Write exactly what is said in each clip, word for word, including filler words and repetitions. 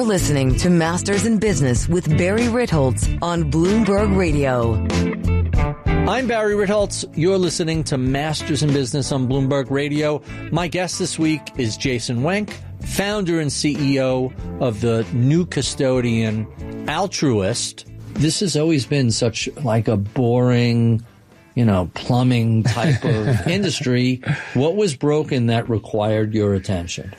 You're listening to Masters in Business with Barry Ritholtz on Bloomberg Radio. I'm Barry Ritholtz. You're listening to Masters in Business on Bloomberg Radio. My guest this week is Jason Wenk, founder and C E O of the new custodian Altruist. This has always been such like a boring, you know, plumbing type of industry. What was broken that required your attention?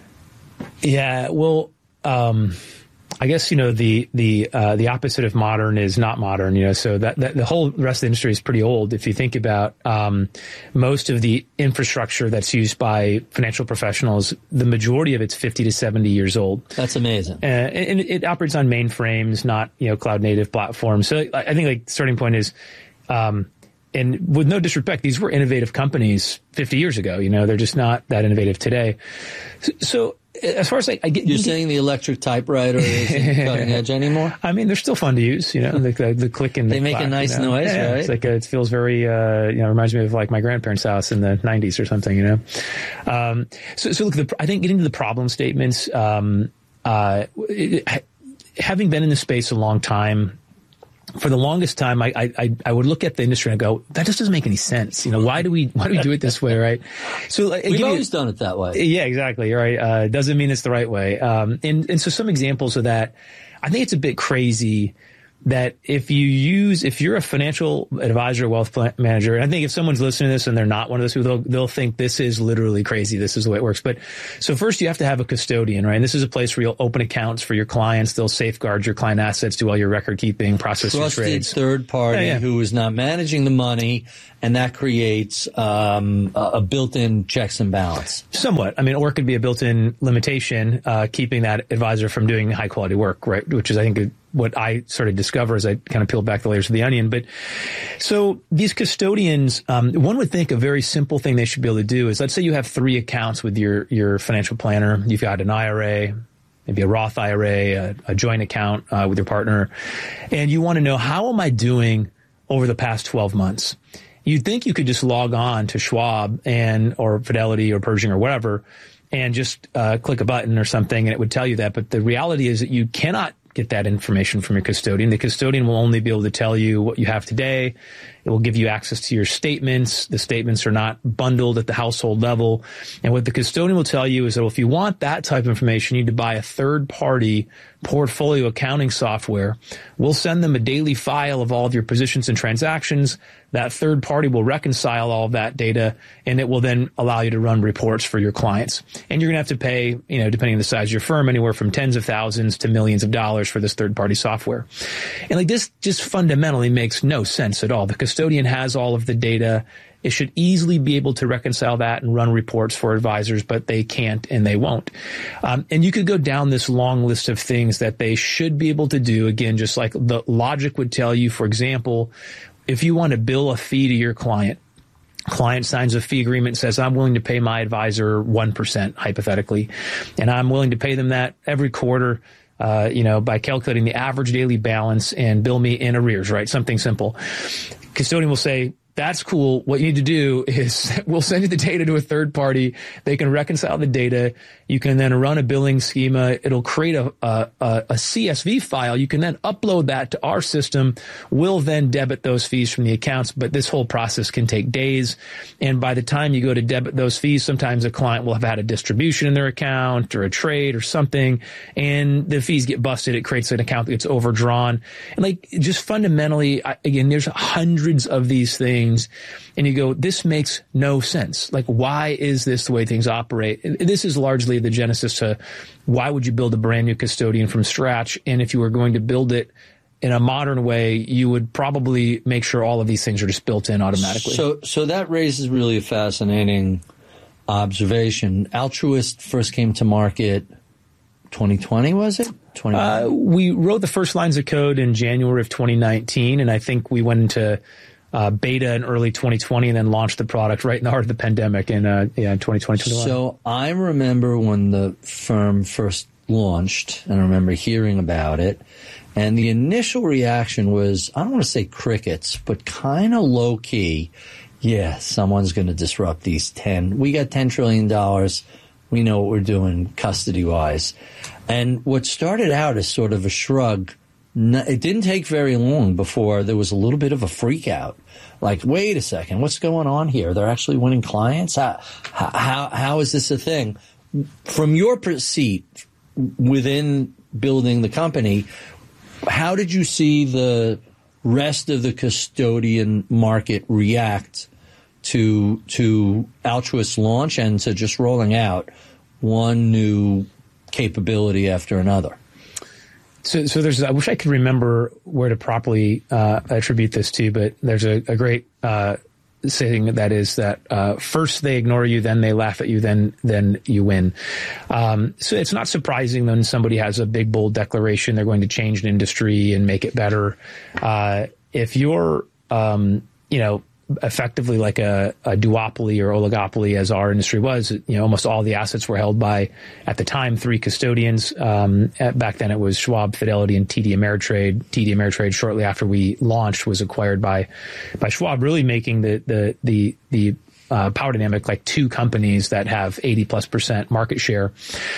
Yeah, well, um, I guess, you know, the the uh, the opposite of modern is not modern, you know, so that, that the whole rest of the industry is pretty old. If you think about um, most of the infrastructure that's used by financial professionals, the majority of it's fifty to seventy years old. That's amazing. Uh, and it, it operates on mainframes, not, you know, cloud native platforms. So I think like the starting point is, um, and with no disrespect, these were innovative companies fifty years ago. You know, they're just not that innovative today. So, so as far as like, I get, you're you saying get, the electric typewriter isn't cutting edge anymore? I mean, they're still fun to use. You know, the, the, the click and the they make clap, a nice you know? noise, yeah, right? It's like a, it feels very, uh, you know, reminds me of like my grandparents' house in the nineties or something. You know, um, so so look, the, I think getting to the problem statements, um, uh, it, having been in the space a long time. For the longest time, I, I I would look at the industry and go, that just doesn't make any sense. You know, why do we why do we do it this way, right? So like, we've always you, done it that way. Yeah, exactly. You're right. Uh, doesn't mean it's the right way. Um, and and so some examples of that, I think it's a bit crazy that if you use, if you're a financial advisor, wealth plan manager, and I think if someone's listening to this and they're not one of those people, they'll, they'll think this is literally crazy. This is the way it works. But so first you have to have a custodian, right? And this is a place where you'll open accounts for your clients. They'll safeguard your client assets, do all your record keeping, process your trades. Trusted third party yeah, yeah. who is not managing the money, and that creates um, a built-in checks and balance. Somewhat. I mean, or it could be a built-in limitation, uh, keeping that advisor from doing high quality work, right? Which is, I think, a, what I sort of discover as I kind of peel back the layers of the onion. But so these custodians, um, one would think a very simple thing they should be able to do is, let's say you have three accounts with your, your financial planner. You've got an I R A, maybe a Roth I R A, a, a joint account uh, with your partner. And you want to know, how am I doing over the past twelve months? You'd think you could just log on to Schwab and, or Fidelity or Pershing or whatever, and just uh, click a button or something and it would tell you that. But the reality is that you cannot get that information from your custodian. The custodian will only be able to tell you what you have today. It will give you access to your statements. The statements are not bundled at the household level. And what the custodian will tell you is that, well, if you want that type of information, you need to buy a third-party portfolio accounting software. We'll send them a daily file of all of your positions and transactions. That third party will reconcile all of that data, and it will then allow you to run reports for your clients. And you're going to have to pay, you know, depending on the size of your firm, anywhere from tens of thousands to millions of dollars for this third-party software. And like this just fundamentally makes no sense at all. The custodian has all of the data. It should easily be able to reconcile that and run reports for advisors, but they can't and they won't. Um, and you could go down this long list of things that they should be able to do. Again, just like the logic would tell you, for example, if you want to bill a fee to your client, client signs a fee agreement and says, I'm willing to pay my advisor one percent, hypothetically, and I'm willing to pay them that every quarter, uh, you know, by calculating the average daily balance and bill me in arrears, right? Something simple. Custodian will say, that's cool. What you need to do is we'll send you the data to a third party. They can reconcile the data. You can then run a billing schema. It'll create a, a, a C S V file. You can then upload that to our system. We'll then debit those fees from the accounts, but this whole process can take days. And by the time you go to debit those fees, sometimes a client will have had a distribution in their account or a trade or something, and the fees get busted. It creates an account that gets overdrawn. And like, just fundamentally, again, there's hundreds of these things. And you go, this makes no sense. Like, why is this the way things operate? This is largely the genesis to why would you build a brand new custodian from scratch? And if you were going to build it in a modern way, you would probably make sure all of these things are just built in automatically. So, so that raises really a fascinating observation. Altruist first came to market twenty twenty, was it? Uh, we wrote the first lines of code in January of twenty nineteen, and I think we went into Uh, beta in early twenty twenty, and then launched the product right in the heart of the pandemic in uh, yeah, twenty twenty, twenty twenty-one. So I remember when the firm first launched, and I remember hearing about it, and the initial reaction was, I don't want to say crickets, but kind of low-key. Yeah, someone's going to disrupt these ten. We got ten trillion dollars. we know what we're doing custody-wise. And what started out as sort of a shrug, it didn't take very long before there was a little bit of a freak out. Like, wait a second, what's going on here? They're actually winning clients? How, how, how is this a thing? From your seat within building the company, how did you see the rest of the custodian market react to to Altruist's launch and to just rolling out one new capability after another? So, so there's, I wish I could remember where to properly uh, attribute this to, but there's a, a great uh, saying that is that uh, first they ignore you, then they laugh at you, then then you win. Um, so it's not surprising when somebody has a big, bold declaration they're going to change an industry and make it better. Uh, if you're, um, you know, effectively like a, a duopoly or oligopoly, as our industry was, you know, almost all the assets were held by, at the time, three custodians. Um, at, back then it was Schwab, Fidelity, and T D Ameritrade. T D Ameritrade, shortly after we launched, was acquired by, by Schwab, really making the, the, the, the, uh, power dynamic like two companies that have eighty plus percent market share.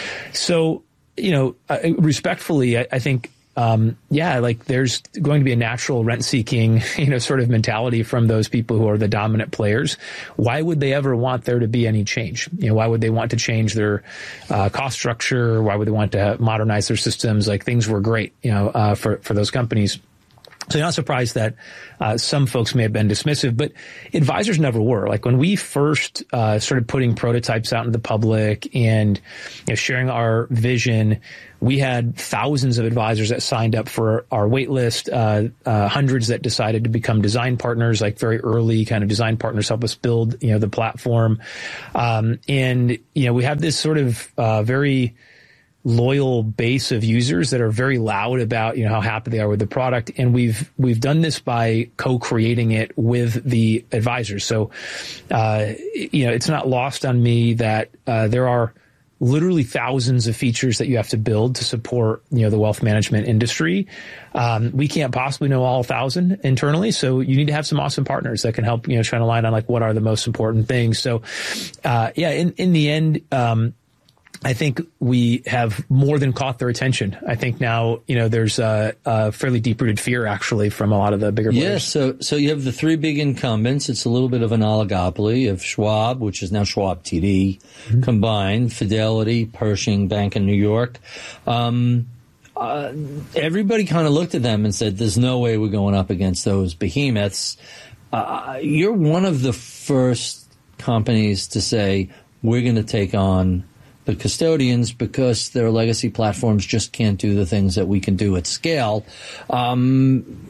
So, you know, uh, respectfully, I, I think, Um, yeah, like there's going to be a natural rent-seeking, you know, sort of mentality from those people who are the dominant players. Why would they ever want there to be any change? You know, why would they want to change their uh, cost structure? Why would they want to modernize their systems? Like, things were great, you know, uh, for for those companies. So you're not surprised that uh, some folks may have been dismissive, but advisors never were. Like, when we first uh, started putting prototypes out in the public and, you know, sharing our vision, we had thousands of advisors that signed up for our wait list, uh, uh, hundreds that decided to become design partners, like very early kind of design partners, help us build, you know, the platform. Um, and, you know, we have this sort of uh, very loyal base of users that are very loud about, you know, how happy they are with the product. And we've, we've done this by co-creating it with the advisors. So, uh, you know, it's not lost on me that, uh, there are literally thousands of features that you have to build to support, you know, the wealth management industry. Um, we can't possibly know all thousand internally. So you need to have some awesome partners that can help, you know, try to line on like what are the most important things. So, uh, yeah, in, in the end, um, I think we have more than caught their attention. I think now, you know, there's a, a fairly deep-rooted fear, actually, from a lot of the bigger players. Yes, so so you have the three big incumbents. It's a little bit of an oligopoly of Schwab, which is now Schwab T D, mm-hmm. combined, Fidelity, Pershing, Bank of New York. Um, uh, everybody kind of looked at them and said, there's no way we're going up against those behemoths. Uh, you're one of the first companies to say, we're going to take on the custodians because their legacy platforms just can't do the things that we can do at scale. Um,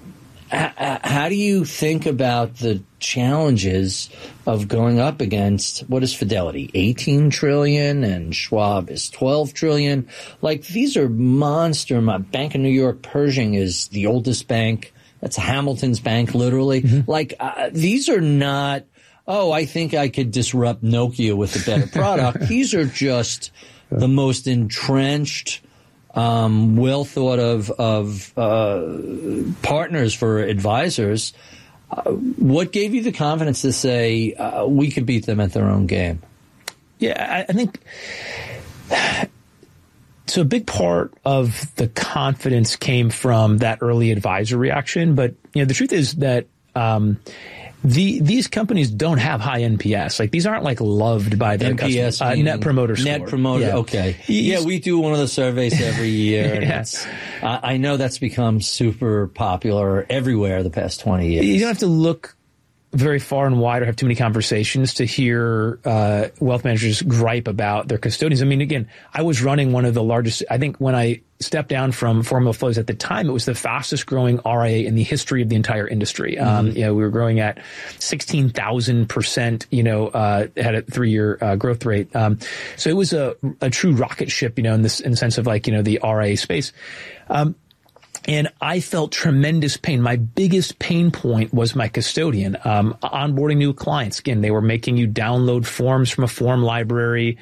h- how do you think about the challenges of going up against, what is Fidelity, eighteen trillion, and Schwab is twelve trillion? Like, these are monster. My Bank of New York, Pershing is the oldest bank. That's Hamilton's bank, literally. Mm-hmm. Like, uh, these are not, oh, I think I could disrupt Nokia with a better product. These are just the most entrenched, um, well thought of, of uh, partners for advisors. Uh, what gave you the confidence to say uh, we could beat them at their own game? Yeah, I, I think so. A big part of the confidence came from that early advisor reaction. But, you know, the truth is that um, The, these companies don't have high N P S. Like, these aren't like loved by their N P S, customers. Uh, net promoter score. Net promoter, yeah. okay. Yeah, we do one of the surveys every year. And yeah. it's, uh, I know that's become super popular everywhere the past twenty years. You don't have to look very far and wide or have too many conversations to hear uh, wealth managers gripe about their custodians. I mean, again, I was running one of the largest, I think when I stepped down from Formula Flows at the time, it was the fastest growing R I A in the history of the entire industry. Mm-hmm. Um, you know, we were growing at sixteen thousand percent, you know, uh, had a three year uh, growth rate. Um, so it was a, a true rocket ship, you know, in this, in the sense of like, you know, the R I A space. Um, And I felt tremendous pain. My biggest pain point was my custodian. Um, onboarding new clients. Again, they were making you download forms from a form library.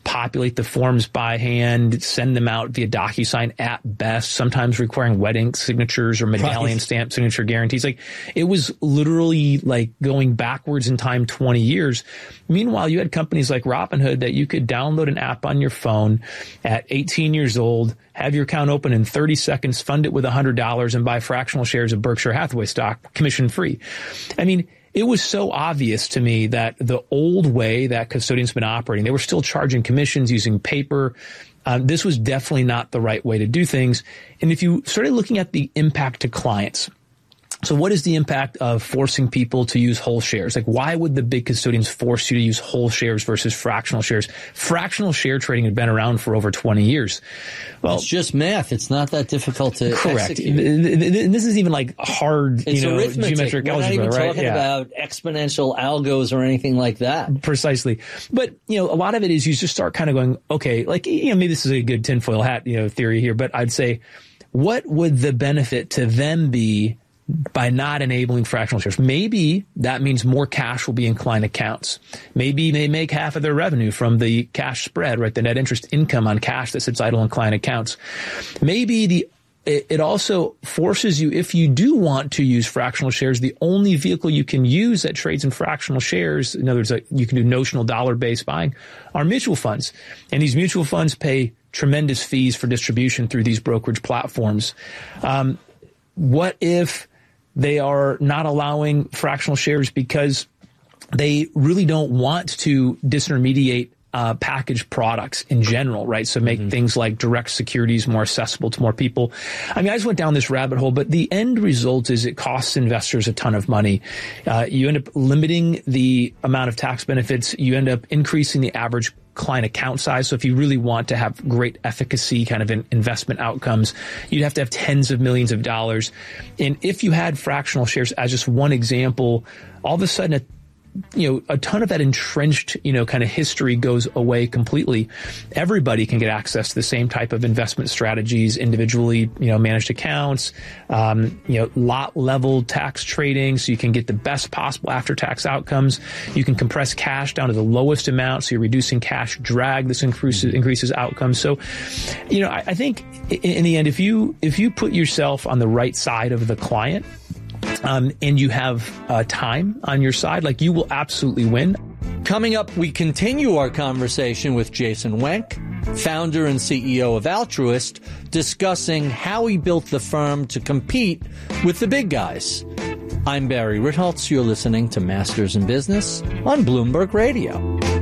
populate the forms by hand, send them out via DocuSign at best, sometimes requiring wet ink signatures or medallion right. stamp signature guarantees. Like, it was literally like going backwards in time twenty years. Meanwhile, you had companies like Robinhood that you could download an app on your phone at eighteen years old, have your account open in thirty seconds, fund it with one hundred dollars, and buy fractional shares of Berkshire Hathaway stock commission free. I mean, it was so obvious to me that the old way that custodians have been operating, they were still charging commissions using paper. Um, this was definitely not the right way to do things. And if you started looking at the impact to clients, so what is the impact of forcing people to use whole shares? Like, why would the big custodians force you to use whole shares versus fractional shares? Fractional share trading had been around for over twenty years. Well, it's just math. It's not that difficult to correct. execute. This is even like hard, it's you know, arithmetic. geometric We're algebra, not even right? talking Yeah. about exponential algos or anything like that. Precisely. But, you know, a lot of it is you just start kind of going, okay, like, you know, maybe this is a good tinfoil hat, you know, theory here, but I'd say, what would the benefit to them be by not enabling fractional shares? Maybe that means more cash will be in client accounts. Maybe they make half of their revenue from the cash spread, right? The net interest income on cash that sits idle in client accounts. Maybe the it, it also forces you, if you do want to use fractional shares, the only vehicle you can use that trades in fractional shares, in other words, you can do notional dollar-based buying, are mutual funds. And these mutual funds pay tremendous fees for distribution through these brokerage platforms. Um, what if they are not allowing fractional shares because they really don't want to disintermediate uh, packaged products in general, right? So make mm-hmm. things like direct securities more accessible to more people. I mean, I just went down this rabbit hole, but the end result is it costs investors a ton of money. Uh, you end up limiting the amount of tax benefits. You end up increasing the average client account size. So if you really want to have great efficacy kind of in investment outcomes, you'd have to have tens of millions of dollars. And if you had fractional shares as just one example, all of a sudden, a, you know, a ton of that entrenched, you know, kind of history goes away completely. Everybody can get access to the same type of investment strategies, individually, you know, managed accounts, um, you know, lot level tax trading. So you can get the best possible after tax outcomes. You can compress cash down to the lowest amount. So you're reducing cash drag. This increases, increases outcomes. So, you know, I, I think in, in the end, if you, if you put yourself on the right side of the client, Um, and you have uh, time on your side, like, you will absolutely win. Coming up, we continue our conversation with Jason Wenk, founder and C E O of Altruist, discussing how he built the firm to compete with the big guys. I'm Barry Ritholtz. You're listening to Masters in Business on Bloomberg Radio.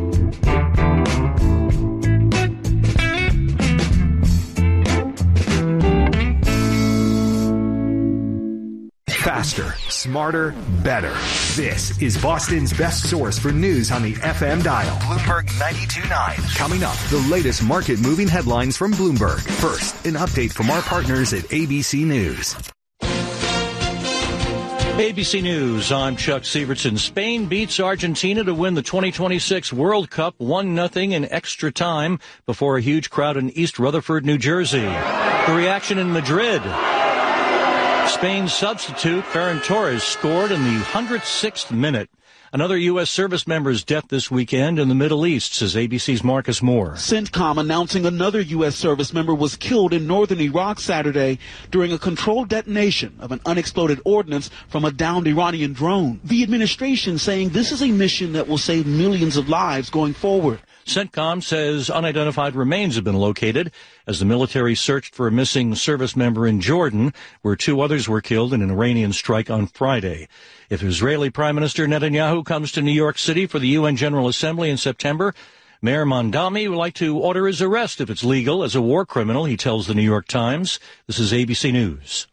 Faster, smarter, better. This is Boston's best source for news on the F M dial. Bloomberg ninety-two point nine. Coming up, the latest market-moving headlines from Bloomberg. First, an update from our partners at A B C News. A B C News, I'm Chuck Sievertson. Spain beats Argentina to win the twenty twenty-six World Cup one nothing in extra time before a huge crowd in East Rutherford, New Jersey. The reaction in Madrid. Spain's substitute, Ferran Torres, scored in the one hundred sixth minute. Another U S service member's death this weekend in the Middle East, says A B C's Marcus Moore. CENTCOM announcing another U S service member was killed in northern Iraq Saturday during a controlled detonation of an unexploded ordnance from a downed Iranian drone. The administration saying this is a mission that will save millions of lives going forward. CENTCOM says unidentified remains have been located as the military searched for a missing service member in Jordan, where two others were killed in an Iranian strike on Friday. If Israeli Prime Minister Netanyahu comes to New York City for the U N General Assembly in September, Mayor Mondami would like to order his arrest if it's legal as a war criminal, he tells the New York Times. This is A B C News.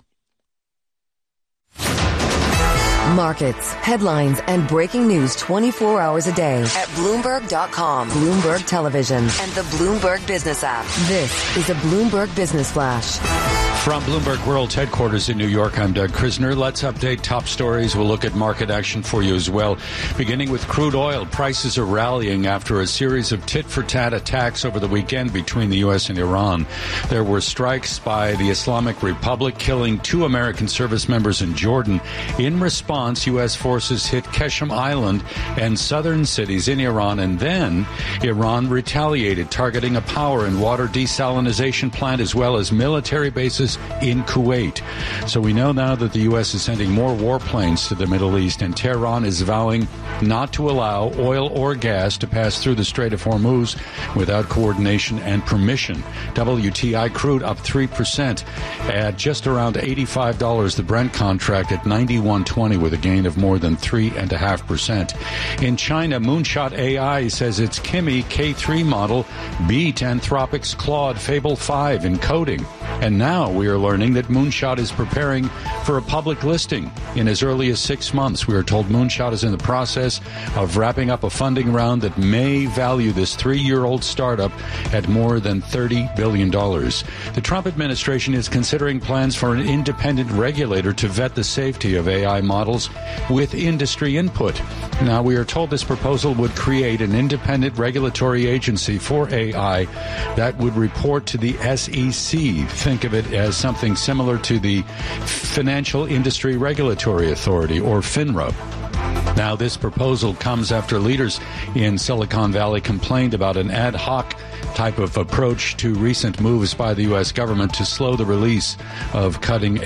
Markets, headlines, and breaking news twenty-four hours a day at Bloomberg dot com, Bloomberg Television, and the Bloomberg Business app. This is a Bloomberg Business Flash. From Bloomberg World's headquarters in New York, I'm Doug Krisner. Let's update top stories. We'll look at market action for you as well. Beginning with crude oil, prices are rallying after a series of tit-for-tat attacks over the weekend between the U S and Iran. There were strikes by the Islamic Republic, killing two American service members in Jordan. In response, U S forces hit Qeshm Island and southern cities in Iran, and then Iran retaliated, targeting a power and water desalination plant as well as military bases in Kuwait. So we know now that the U S is sending more warplanes to the Middle East, and Tehran is vowing not to allow oil or gas to pass through the Strait of Hormuz without coordination and permission. W T I crude up three percent at just around eighty-five dollars. The Brent contract at ninety-one twenty with a gain of more than three point five percent. In China, Moonshot A I says its Kimi K three model beat Anthropic's Claude Fable five in coding. And now we are learning that Moonshot is preparing for a public listing in as early as six months. We are told Moonshot is in the process of wrapping up a funding round that may value this three-year-old startup at more than thirty billion dollars. The Trump administration is considering plans for an independent regulator to vet the safety of A I models with industry input. Now, we are told this proposal would create an independent regulatory agency for A I that would report to the S E C. Think of it as something similar to the Financial Industry Regulatory Authority, or FINRA. Now, this proposal comes after leaders in Silicon Valley complained about an ad hoc type of approach to recent moves by the U S government to slow the release of cutting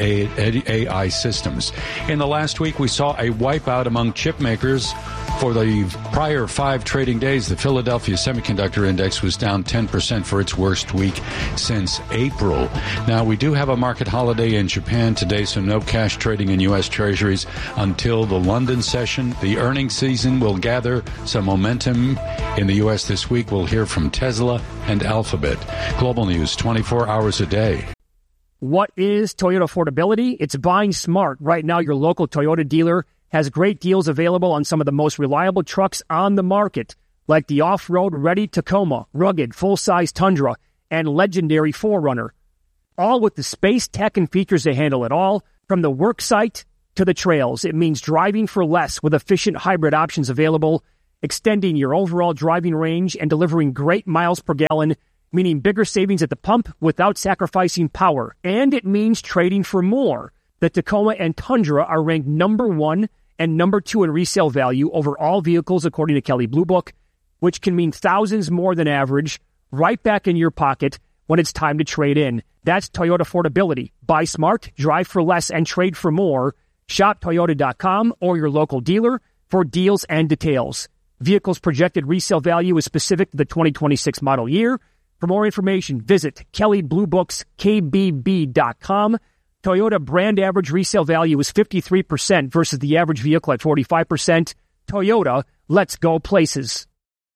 A I systems. In the last week, we saw a wipeout among chip makers. For the prior five trading days, the Philadelphia Semiconductor Index was down ten percent for its worst week since April. Now, we do have a market holiday in Japan today, so no cash trading in U S Treasuries until the London session. The earnings season will gather some momentum in the U S this week. We'll hear from Tesla and Alphabet. Global News, twenty-four hours a day. What is Toyota affordability? It's buying smart. Right now, your local Toyota dealer has great deals available on some of the most reliable trucks on the market, like the off-road ready Tacoma, rugged, full-size Tundra, and legendary four runner. All with the space, tech, and features that handle it all, from the work site to the trails. It means driving for less with efficient hybrid options available, extending your overall driving range and delivering great miles per gallon, meaning bigger savings at the pump without sacrificing power. And it means trading for more. The Tacoma and Tundra are ranked number one and number two in resale value over all vehicles according to Kelley Blue Book, which can mean thousands more than average, right back in your pocket when it's time to trade in. That's Toyota affordability. Buy smart, drive for less, and trade for more. Shop Toyota dot com or your local dealer for deals and details. Vehicles projected resale value is specific to the twenty twenty-six model year. For more information, visit Kelley Blue Book's K B B dot com. Toyota brand average resale value is fifty-three percent versus the average vehicle at forty-five percent. Toyota, let's go places.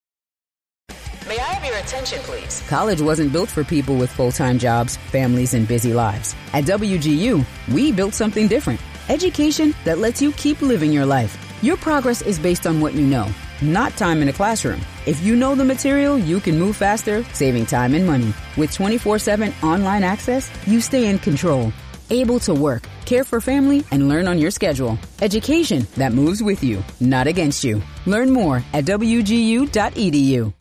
May I have your attention, please? College wasn't built for people with full-time jobs, families, and busy lives. At W G U, we built something different. Education that lets you keep living your life. Your progress is based on what you know, not time in a classroom. If you know the material, you can move faster, saving time and money. With twenty-four seven online access, you stay in control. Able to work, care for family, and learn on your schedule. Education that moves with you, not against you. Learn more at W G U dot E D U.